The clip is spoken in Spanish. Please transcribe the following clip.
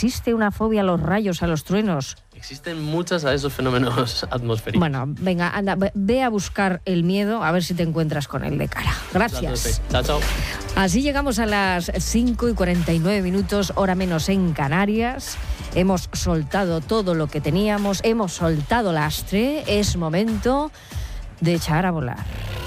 ¿existe una fobia a los rayos, a los truenos? Existen muchas a esos fenómenos atmosféricos. Bueno, venga, anda, ve a buscar el miedo, a ver si te encuentras con él de cara. Gracias. Chao, chao. Así llegamos a las 5:49, hora menos en Canarias. Hemos soltado todo lo que teníamos, hemos soltado lastre. Es momento de echar a volar.